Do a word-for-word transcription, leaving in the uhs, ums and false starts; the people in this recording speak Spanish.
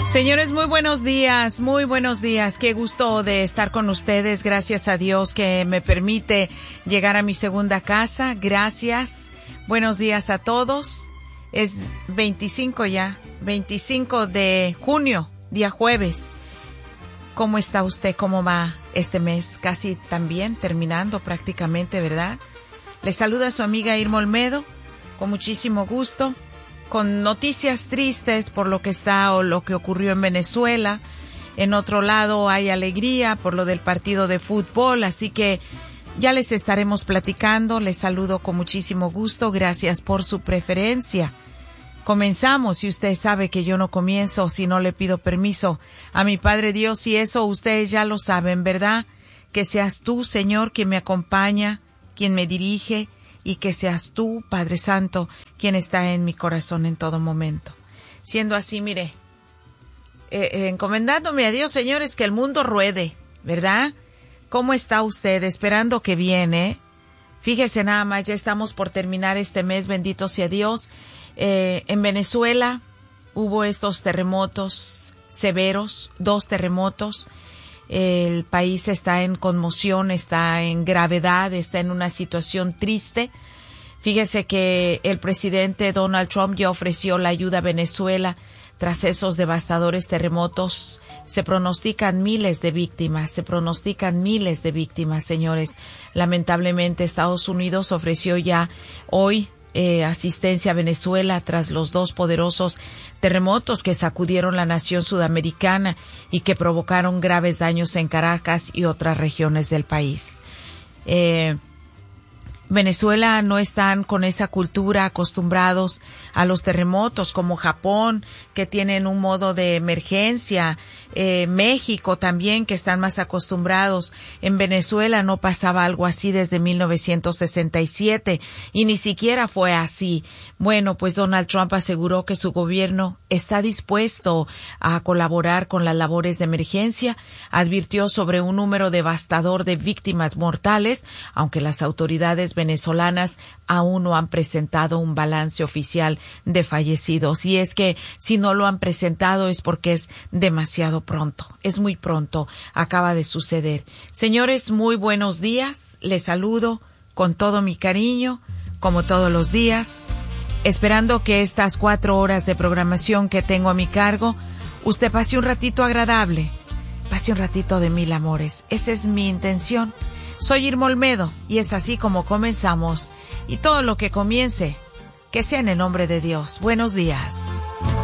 Señores, muy buenos días, muy buenos días. Qué gusto de estar con ustedes. Gracias a Dios que me permite llegar a mi segunda casa. Gracias. Buenos días a todos. Es veinticinco ya, veinticinco de junio, día jueves. ¿Cómo está usted? ¿Cómo va este mes? Casi también terminando prácticamente, ¿verdad? Le saluda su amiga Irma Olmedo, con muchísimo gusto, con noticias tristes por lo que está o lo que ocurrió en Venezuela. En otro lado hay alegría por lo del partido de fútbol, así que ya les estaremos platicando. Les saludo con muchísimo gusto. Gracias por su preferencia. Comenzamos, y usted sabe que yo no comienzo si no le pido permiso a mi Padre Dios, y eso ustedes ya lo saben, ¿verdad? Que seas tú, Señor, quien me acompaña, quien me dirige, y que seas tú, Padre Santo, quien está en mi corazón en todo momento. Siendo así, mire, eh, eh, encomendándome a Dios, señores, que el mundo ruede, ¿verdad? ¿Cómo está usted? Esperando que viene. Fíjese nada más, ya estamos por terminar este mes, bendito sea Dios. Eh, en Venezuela hubo estos terremotos severos, dos terremotos. El país está en conmoción, está en gravedad, está en una situación triste. Fíjese que el presidente Donald Trump ya ofreció la ayuda a Venezuela tras esos devastadores terremotos. Se pronostican miles de víctimas, se pronostican miles de víctimas, señores. Lamentablemente, Estados Unidos ofreció ya hoy Eh, asistencia a Venezuela tras los dos poderosos terremotos que sacudieron la nación sudamericana y que provocaron graves daños en Caracas y otras regiones del país. Eh, Venezuela no están con esa cultura acostumbrados a los terremotos como Japón, que tienen un modo de emergencia, eh, México también, que están más acostumbrados. En Venezuela no pasaba algo así desde mil novecientos sesenta y siete y ni siquiera fue así. Bueno, pues Donald Trump aseguró que su gobierno está dispuesto a colaborar con las labores de emergencia. Advirtió sobre un número devastador de víctimas mortales, aunque las autoridades venezolanas aún no han presentado un balance oficial de fallecidos. Y es que si no lo han presentado es porque es demasiado pronto, es muy pronto, acaba de suceder. Señores, muy buenos días, les saludo con todo mi cariño, como todos los días, esperando que estas cuatro horas de programación que tengo a mi cargo, usted pase un ratito agradable, pase un ratito de mil amores. Esa es mi intención. Soy Irma Olmedo y es así como comenzamos. Y todo lo que comience, que sea en el nombre de Dios. Buenos días.